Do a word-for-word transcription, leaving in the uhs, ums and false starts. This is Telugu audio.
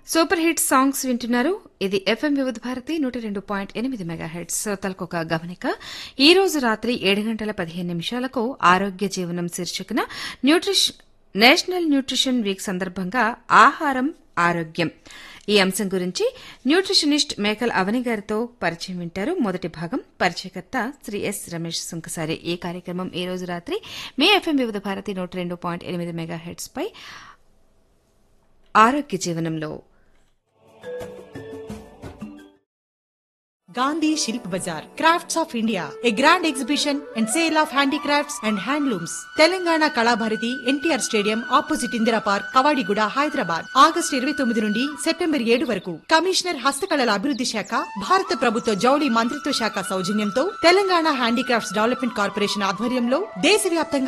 సూపర్ హిట్ సాంగ్స్ వింటున్నారు. ఇది ఎఫ్ఎం వివిధ భారతి నూట రెండు పాయింట్ ఎనిమిది మెగాహెర్ట్జ్. శ్రోతలకు ఒక గమనిక. ఈ రోజు రాత్రి ఏడు గంటల పదిహేను నిమిషాలకు ఆరోగ్య జీవనం శీర్షికన న్యూట్రిషన్ నేషనల్ న్యూట్రిషన్ వీక్ సందర్భంగా ఆహారం ఆరోగ్యం ఈ అంశం గురించి న్యూట్రిషనిస్ట్ మేకల్ అవని గారితో పరిచయం వింటారు. మొదటి భాగం పరిచయకర్త శ్రీ ఎస్ రమేష్ సుంకసారి. ఈ కార్యక్రమం ఈ రోజు రాత్రి మీ ఎఫ్ఎం వివిధ భారతి నూట రెండు పాయింట్ ఎనిమిది మెగాహెర్ట్జ్ పై ఆరోగ్య జీవనంలో. Gandhi Shilp Bazaar, Crafts of India, a grand exhibition and sale of handicrafts and handlooms. Telangana Kalabharati NTR stadium opposite Indira park, Kavadiguda, Hyderabad. August ఇరవై తొమ్మిది నుండి సెప్టెంబర్ ఏడు వరకు. కమిషనర్ హస్తకళల అభివృద్ధి శాఖ, భారత ప్రభుత్వ జౌళి మంత్రిత్వ శాఖ సౌజన్యంతో తెలంగాణ హ్యాండీక్రాఫ్ట్స్ డెవలప్మెంట్ కార్పొరేషన్ ఆధ్వర్యంలో దేశవ్యాప్తంగా